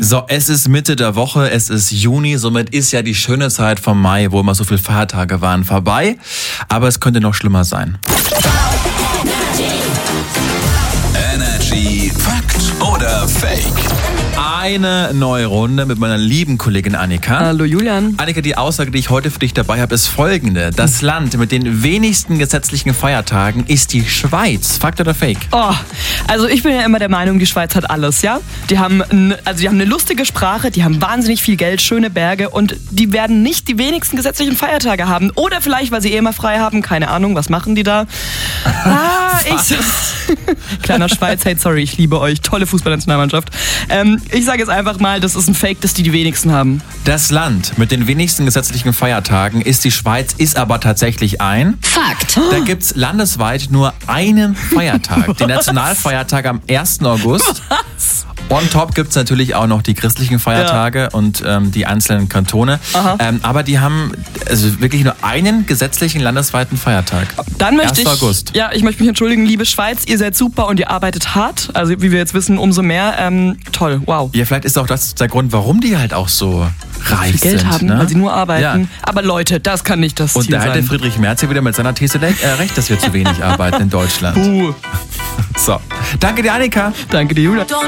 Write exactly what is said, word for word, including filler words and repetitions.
So, es ist Mitte der Woche, es ist Juni, somit ist ja die schöne Zeit vom Mai, wo immer so viele Feiertage waren, vorbei. Aber es könnte noch schlimmer sein. Energy Fakt oder Fake? Eine neue Runde mit meiner lieben Kollegin Annika. Hallo Julian. Annika, die Aussage, die ich heute für dich dabei habe, ist folgende. Das Land mit den wenigsten gesetzlichen Feiertagen ist die Schweiz. Fakt oder Fake? Oh, also ich bin ja immer der Meinung, die Schweiz hat alles, ja? Die haben, n- also die haben eine lustige Sprache, die haben wahnsinnig viel Geld, schöne Berge und die werden nicht die wenigsten gesetzlichen Feiertage haben. Oder vielleicht, weil sie eh immer frei haben, keine Ahnung, was machen die da? Ah, ich... Kleiner Schweiz-Hate, sorry, ich liebe euch. Tolle Fußballnationalmannschaft. Ähm, ich sage jetzt einfach mal, das ist ein Fake, dass die die wenigsten haben. Das Land mit den wenigsten gesetzlichen Feiertagen ist die Schweiz, ist aber tatsächlich ein... Fakt. Da gibt's landesweit nur einen Feiertag, den Nationalfeiertag am ersten August. Was? On top gibt's natürlich auch noch die christlichen Feiertage Ja. und ähm, die einzelnen Kantone. Ähm, aber die haben also wirklich nur einen gesetzlichen landesweiten Feiertag. Dann möchte ich, erster August. ja, ich möchte mich entschuldigen, liebe Schweiz, ihr seid super und ihr arbeitet hart. Also wie wir jetzt wissen, umso mehr. Ähm, toll, wow. Ja, vielleicht ist auch das der Grund, warum die halt auch so reich Geld sind. haben, ne? weil sie nur arbeiten. Ja. Aber Leute, das kann nicht das Und Ziel da hat der sein. Friedrich Merz ja wieder mit seiner These äh, recht, dass wir zu wenig arbeiten in Deutschland. Puh. So, danke dir, Annika. Danke dir, Julia.